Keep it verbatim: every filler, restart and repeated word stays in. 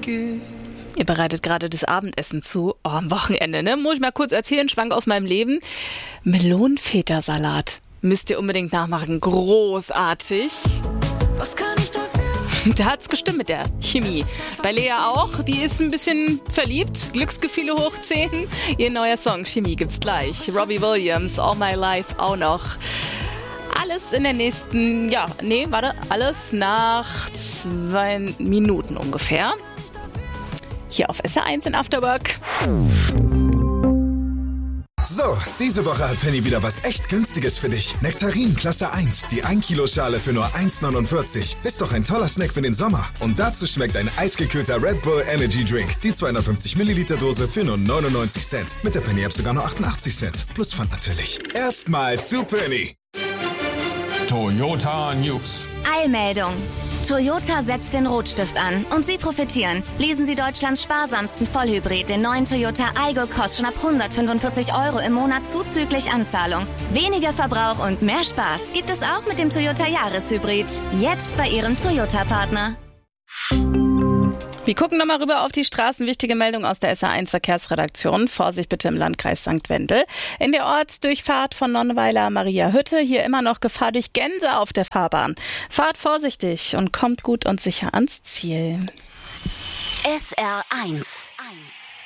Ihr bereitet gerade das Abendessen zu. Oh, am Wochenende, ne? Muss ich mal kurz erzählen, Schwank aus meinem Leben. Melonenfeta-Salat. Müsst ihr unbedingt nachmachen. Großartig. Was kann ich dafür? Da hat's gestimmt mit der Chemie. Bei Lea auch. Die ist ein bisschen verliebt. Glücksgefühle hochziehen. Ihr neuer Song Chemie gibt's gleich. Robbie Williams, All My Life auch noch. Alles in der nächsten, ja, nee, warte, alles nach zwei Minuten ungefähr. Hier auf S R eins in Afterwork. So, diese Woche hat Penny wieder was echt Günstiges für dich. Nektarin Klasse eins, die ein Kilo Schale für nur eins neunundvierzig. Ist doch ein toller Snack für den Sommer. Und dazu schmeckt ein eisgekühlter Red Bull Energy Drink. Die zweihundertfünfzig Milliliter Dose für nur neunundneunzig Cent. Mit der Penny App sogar nur achtundachtzig Cent. Plus Pfand natürlich. Erstmal zu Penny. Toyota News. Eilmeldung. Toyota setzt den Rotstift an und Sie profitieren. Lesen Sie Deutschlands sparsamsten Vollhybrid, den neuen Toyota Aygo, kostet schon ab hundertfünfundvierzig Euro im Monat zuzüglich Anzahlung. Weniger Verbrauch und mehr Spaß gibt es auch mit dem Toyota Jahreshybrid. Jetzt bei Ihrem Toyota-Partner. Wir gucken nochmal rüber auf die Straßen. Wichtige Meldung aus der S R eins Verkehrsredaktion. Vorsicht bitte im Landkreis Sankt Wendel. In der Ortsdurchfahrt von Nonneweiler Maria Hütte hier immer noch Gefahr durch Gänse auf der Fahrbahn. Fahrt vorsichtig und kommt gut und sicher ans Ziel. S R eins.